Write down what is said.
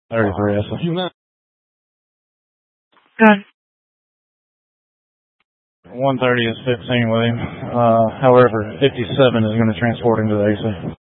33 SI. Good. 130 is 15 with him. However, 57 is going to transport him to the AC.